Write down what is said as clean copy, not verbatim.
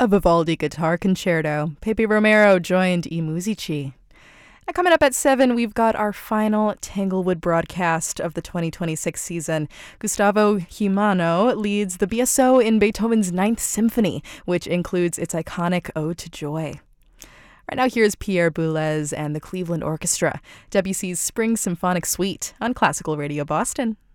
A Vivaldi guitar concerto. Pepe Romero joined I Musici. Now, coming up at 7, we've got our final Tanglewood broadcast of the 2026 season. Gustavo Gimano leads the BSO in Beethoven's Ninth Symphony, which includes its iconic Ode to Joy. Right now, here's Pierre Boulez and the Cleveland Orchestra, Debussy's Spring Symphonic Suite on Classical Radio Boston.